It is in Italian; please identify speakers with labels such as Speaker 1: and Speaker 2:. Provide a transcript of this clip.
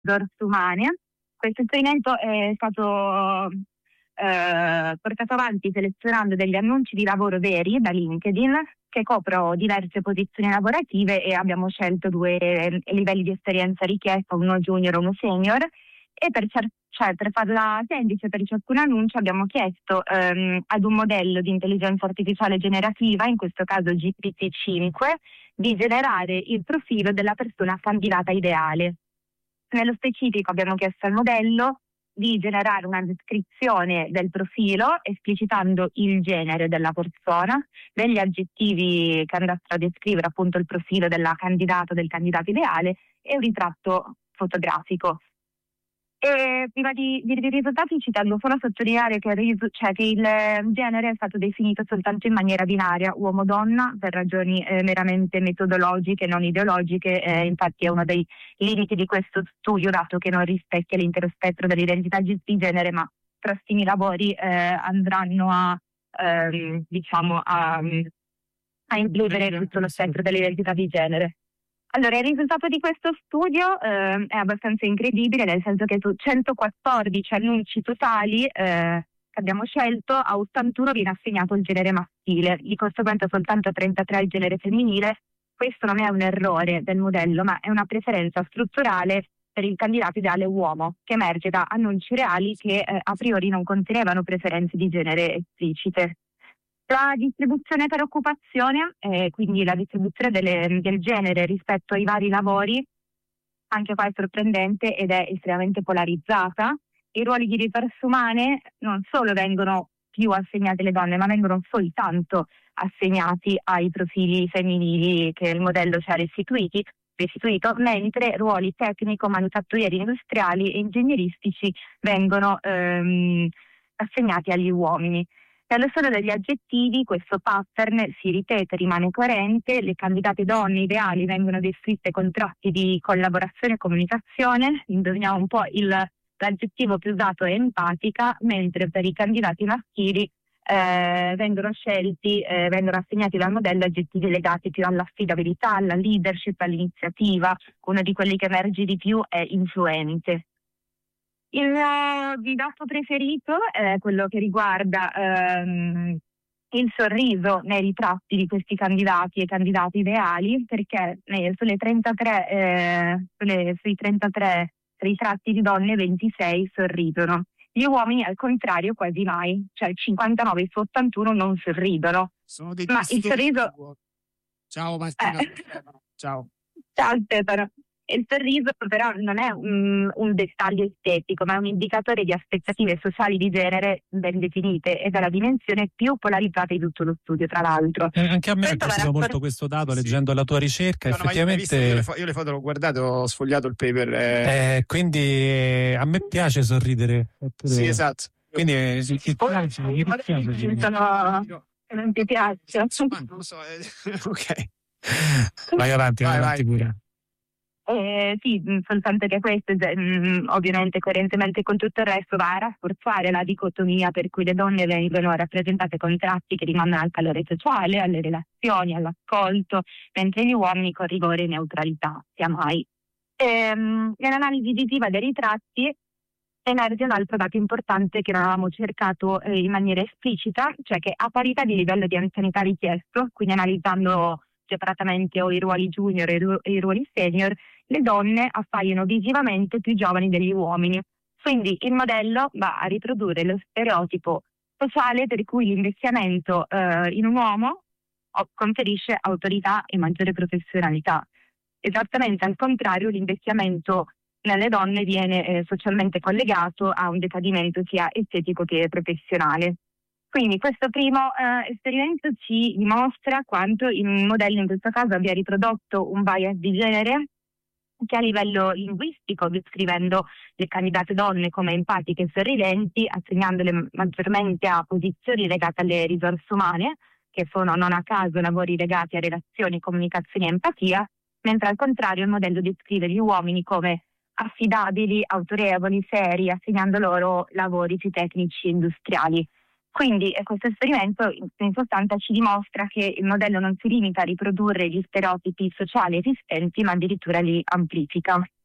Speaker 1: risorse umane. Questo esperimento è stato portato avanti selezionando degli annunci di lavoro veri da LinkedIn che coprono diverse posizioni lavorative e abbiamo scelto 2 livelli di esperienza richiesta, uno junior e uno senior, e per farla semplice per ciascun annuncio abbiamo chiesto ad un modello di intelligenza artificiale generativa, in questo caso GPT-5, di generare il profilo della persona candidata ideale. Nello specifico abbiamo chiesto al modello di generare una descrizione del profilo esplicitando il genere della persona, degli aggettivi che andassero a descrivere appunto il profilo della candidata o del candidato ideale e un ritratto fotografico. E prima di dire i risultati ci tengo solo a sottolineare che il genere è stato definito soltanto in maniera binaria, uomo-donna, per ragioni meramente metodologiche, non ideologiche. Infatti è uno dei limiti di questo studio, dato che non rispecchia l'intero spettro dell'identità di genere, ma prossimi lavori andranno a includere tutto lo spettro dell'identità di genere. Allora, il risultato di questo studio è abbastanza incredibile, nel senso che su 114 annunci totali che abbiamo scelto, a 81 viene assegnato il genere maschile, di conseguenza soltanto a 33 il genere femminile. Questo non è un errore del modello, ma è una preferenza strutturale per il candidato ideale uomo, che emerge da annunci reali che a priori non contenevano preferenze di genere esplicite. La distribuzione per occupazione, quindi la distribuzione del genere rispetto ai vari lavori, anche qua è sorprendente ed è estremamente polarizzata. I ruoli di risorse umane non solo vengono più assegnati alle donne, ma vengono soltanto assegnati ai profili femminili che il modello ci ha restituito, mentre ruoli tecnico, manifatturieri, industriali e ingegneristici vengono assegnati agli uomini. Nello studio degli aggettivi questo pattern si ripete, rimane coerente. Le candidate donne ideali vengono descritte con tratti di collaborazione e comunicazione. Indoviniamo un po', l'aggettivo più usato è empatica, mentre per i candidati maschili vengono assegnati dal modello aggettivi legati più all'affidabilità, alla leadership, all'iniziativa. Uno di quelli che emerge di più è influente. Il dato preferito è quello che riguarda il sorriso nei ritratti di questi candidati e candidati ideali, perché sui 33 ritratti di donne 26 sorridono. Gli uomini al contrario quasi mai, cioè 59 su 81 non sorridono.
Speaker 2: Sono dei
Speaker 1: ma il sorriso...
Speaker 2: Ciao Martina. Ciao.
Speaker 1: Ciao Stefano. Il sorriso però non è un dettaglio estetico, ma è un indicatore di aspettative sociali di genere ben definite ed è la dimensione più polarizzata di tutto lo studio, tra l'altro.
Speaker 3: Anche a me ha colpito molto questo dato, leggendo la tua ricerca.
Speaker 2: No,
Speaker 3: effettivamente
Speaker 2: io le foto l'ho guardato, ho sfogliato il paper.
Speaker 3: Quindi a me piace sorridere.
Speaker 2: Sì, esatto.
Speaker 3: Quindi
Speaker 1: non ti piace.
Speaker 2: Non lo so. Ok.
Speaker 3: Vai avanti pure.
Speaker 1: Sì, soltanto che questo ovviamente coerentemente con tutto il resto va a rafforzare la dicotomia per cui le donne vengono rappresentate con tratti che rimandano al calore sociale, alle relazioni, all'ascolto, mentre gli uomini con rigore e neutralità, sia mai. Nell'analisi visiva dei ritratti emerge un altro dato importante che non avevamo cercato in maniera esplicita, cioè che a parità di livello di anzianità richiesto, quindi analizzando separatamente o i ruoli junior e i ruoli senior, le donne appaiono visivamente più giovani degli uomini. Quindi il modello va a riprodurre lo stereotipo sociale per cui l'invecchiamento in un uomo conferisce autorità e maggiore professionalità. Esattamente al contrario, l'invecchiamento nelle donne viene socialmente collegato a un decadimento sia estetico che professionale. Quindi questo primo esperimento ci dimostra quanto il modello in questo caso abbia riprodotto un bias di genere che a livello linguistico, descrivendo le candidate donne come empatiche e sorridenti, assegnandole maggiormente a posizioni legate alle risorse umane, che sono non a caso lavori legati a relazioni, comunicazione e empatia, mentre al contrario il modello descrive gli uomini come affidabili, autorevoli, seri, assegnando loro lavori più tecnici e industriali. Quindi questo esperimento in sostanza ci dimostra che il modello non si limita a riprodurre gli stereotipi sociali esistenti, ma addirittura li amplifica.